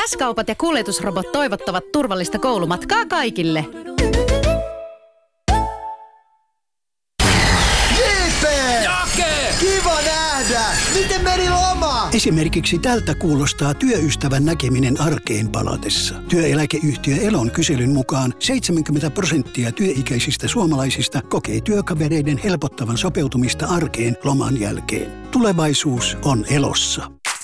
S-kaupat ja kuljetusrobot toivottavat turvallista koulumatkaa kaikille. Kiva nähdä! Miten meni loma? Esimerkiksi tältä kuulostaa työystävän näkeminen arkeen palatessa. Työeläkeyhtiö Elon kyselyn mukaan 70% työikäisistä suomalaisista kokee työkavereiden helpottavan sopeutumista arkeen loman jälkeen. Tulevaisuus on Elossa.